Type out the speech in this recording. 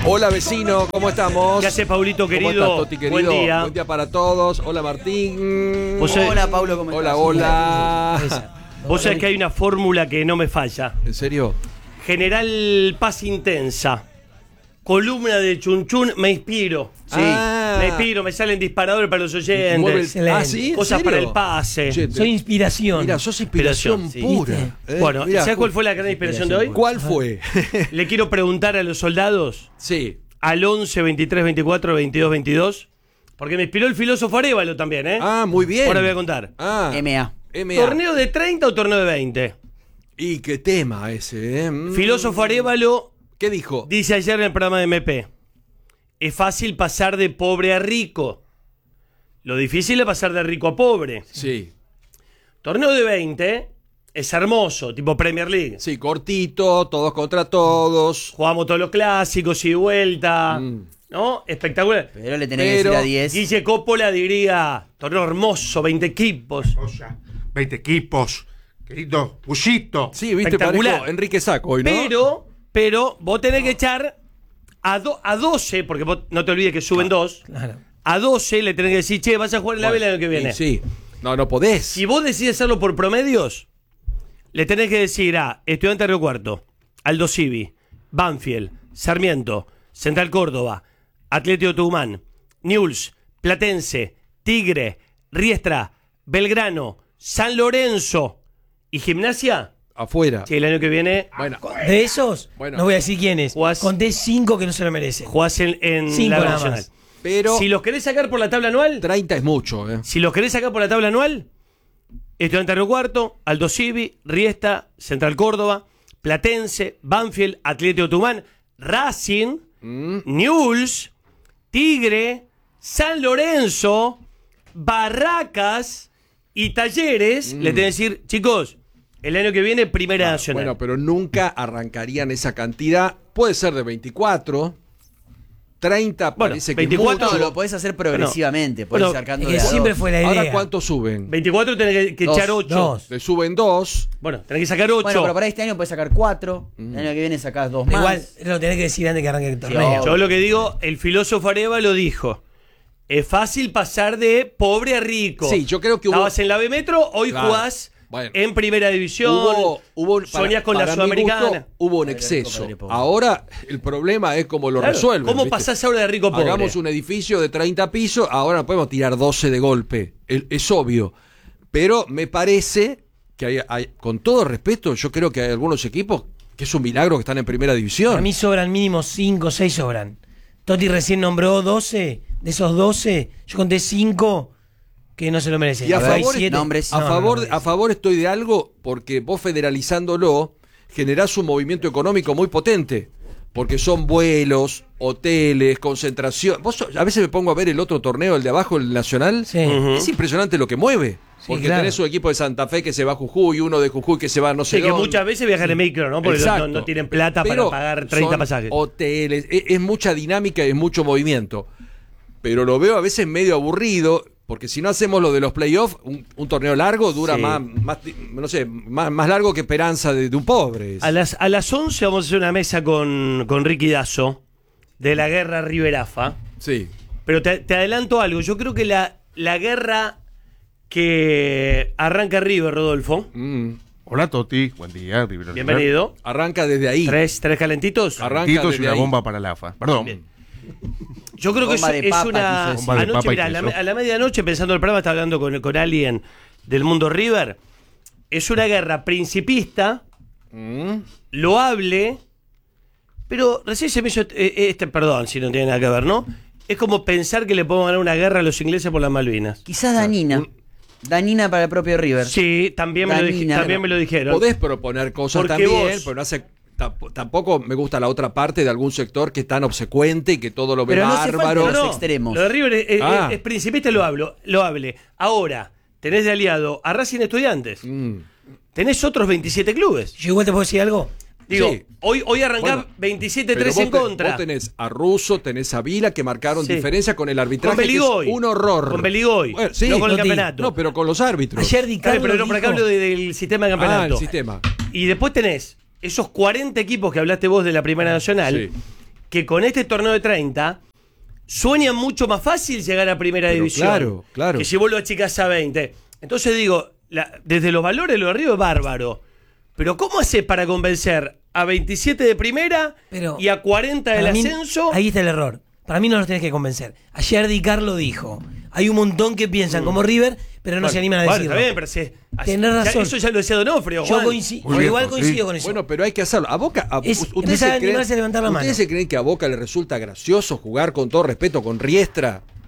Hola vecino, ¿cómo estamos? ¿Qué hace, Paulito querido? ¿Cómo estás, Toti, querido? Buen día. Buen día para todos. Hola Martín. Hola Paulo, ¿cómo estás? Hola. Vos sabés que hay una fórmula que no me falla. ¿En serio? General Paz Intensa. Columna de Chunchun, me inspiro. Sí. Me inspiro, me salen disparadores para los oyentes. ¿Sí? ¿En Cosas serio? para el pase. Che, Soy inspiración. Mira, sos inspiración Sí. pura. Bueno, Mirá, ¿sabes cuál fue la gran inspiración de hoy? ¿Cuál fue? Le quiero preguntar a los soldados Sí. al 11, 23, 24, 22, 22. Porque me inspiró el filósofo Arévalo también, ¿eh? Ah, muy bien. Ahora voy a contar. MA. ¿Torneo de 30 o torneo de 20? Y qué tema ese, ¿eh? Filósofo Arévalo ¿Qué dijo? dice ayer en el programa de MP: es fácil pasar de pobre a rico. Lo difícil es pasar de rico a pobre. Sí. Torneo de 20 es hermoso, tipo Premier League. Sí, cortito, todos contra todos. Jugamos todos los clásicos y vuelta. Mm. ¿No? Espectacular. Pero le tenés que decir a 10. Guille Coppola diría: torneo hermoso, 20 equipos. O sea, 20 equipos, querido Bullito. Sí, viste, Espectacular. parejo Enrique Saco hoy, ¿no? Pero vos tenés que echar a 12, porque vos no te olvides que suben dos. Claro. A 12 le tenés que decir: che, vas a jugar en la vela el año que viene. Y sí. No podés. Si vos decides hacerlo por promedios, le tenés que decir a Estudiante de Río Cuarto, Aldo Civi, Banfield, Sarmiento, Central Córdoba, Atlético Tucumán, Newell's, Platense, Tigre, Riestra, Belgrano, San Lorenzo y Gimnasia. Afuera. Sí, el año que viene Bueno. De esos, Bueno. no voy a decir quiénes. Jugás- Conté 5 que no se lo merecen. jugás en 5 la nada nacional. más. Pero Si los querés sacar por la tabla anual, 30 es mucho, ¿eh? si los querés sacar por la tabla anual, Estudiante de Río Cuarto, Aldo Civi, Riestra, Central Córdoba, Platense, Banfield, Atlético Tucumán, Racing, Newell's, Tigre, San Lorenzo, Barracas y Talleres. Le tenés que decir: chicos, el año que viene Primera Nacional. Bueno, pero nunca arrancarían esa cantidad. Puede ser de 24, 30, Bueno, parece 24 que es No, mucho. lo podés hacer progresivamente. Podés Bueno, ir sacando Es que de a dos. siempre fue la idea. Ahora, ¿cuántos suben? 24 tenés que Dos, echar 8. dos. Le suben 2. Bueno, tenés que sacar 8. Bueno, pero para este año podés sacar 4. El año que viene sacás 2 más. Igual lo tenés que decir antes que arranque el torneo. Yo lo que digo, el filósofo Areva lo dijo: es fácil pasar de pobre a rico. Sí, yo creo que hubo- Estabas en la B Metro, hoy Claro. jugás Bueno. en Primera División. Soñás con la para mi Sudamericana. gusto, hubo un Padre rico, exceso. padre pobre. Ahora el problema es cómo lo Claro, resuelven. ¿cómo ¿viste? pasás ahora de rico a pobre? Hagamos un edificio de 30 pisos, ahora no podemos tirar 12 de golpe. Es obvio. Pero me parece que con todo respeto, yo creo que hay algunos equipos que es un milagro que están en primera división. Para mí sobran mínimo 5 o 6 sobran. Totti recién nombró 12. De esos 12, yo conté 5 que no se lo merecen. Y a Hay favor, 7. nombres. a, No, favor, no, no, a favor estoy de algo porque vos federalizándolo generás un movimiento económico muy potente. Porque son vuelos, hoteles, concentración. A veces me pongo a ver el otro torneo, el de abajo, el nacional. Sí. Es impresionante lo que mueve. Sí, Porque claro. tenés un equipo de Santa Fe que se va a Jujuy, uno de Jujuy que se va a no sé Sí, que dónde. muchas veces viajan en micro, ¿no? Porque Exacto. no tienen plata Pero para pagar 30 son pasajes. Hoteles, es mucha dinámica y es mucho movimiento. Pero lo veo a veces medio aburrido, porque si no hacemos lo de los playoffs, un torneo largo dura Sí. más largo que Esperanza de un pobre. A las 11 vamos a hacer una mesa con Ricky Dazo de la guerra Riverafa. Sí. Pero te adelanto algo. Yo creo que la guerra que arranca River, Rodolfo. Hola Toti, buen día. River. Bienvenido. Arranca desde ahí. ¿Tres calentitos? Arranca Tito y desde una ahí. bomba para la AFA. Perdón. Bien. Yo creo que Bomba de es papa, una... quiso decir. Bomba de Anoche, papa y mirá, queso. a la medianoche, pensando en el programa, estaba hablando con alguien del mundo River. Es una guerra principista, loable, pero recién se me hizo... perdón, si no tiene nada que ver, ¿no? Es como pensar que le podemos ganar una guerra a los ingleses por las Malvinas. Quizás Danina. Danina para el propio River. Sí, también Danina. me lo dijeron. Podés proponer cosas Porque también, vos- pero no hace... Tampoco me gusta la otra parte de algún sector que es tan obsecuente y que todo lo ve Pero no hace bárbaro. falta los extremos. Lo de River Ah. es principista y lo hable. Ahora, tenés de aliado a Racing Estudiantes. Tenés otros 27 clubes. Yo igual te puedo decir algo. Digo, Sí. hoy arrancás Bueno, 27-3 Pero en contra. Vos tenés a Russo, tenés a Vila que marcaron Sí. diferencia con el arbitraje, Con Beligoy. que es un horror. Con Beligoy. Bueno, sí. No con el Toti. campeonato. No, pero con los árbitros. Ayer Di Claro, Carlo pero no, por acá dijo- hablo del sistema de Ah, campeonato. el sistema. Y después tenés esos 40 equipos que hablaste vos de la Primera Nacional. Sí. que con este torneo de 30 sueñan mucho más fácil llegar a primera Pero división. claro, claro. Que si vos lo achicás a 20. Entonces digo, desde los valores lo de River es bárbaro. Pero ¿cómo haces para convencer a 27 de primera Pero y a 40 del para mí, ascenso? ahí está el error. Para mí no los tenés que convencer. Ayer Di Carlo dijo, hay un montón que piensan como River, pero no Bueno, se animan a bueno, decirlo. está bien, pero Tenés razón. eso ya lo decía Donofrio. Yo Juan. coincido, bien, igual sí. coincido con eso. Bueno, pero hay que hacerlo. A Boca, empezar a animarse a levantar la mano. ¿Ustedes se creen que a Boca le resulta gracioso jugar con todo respeto con Riestra?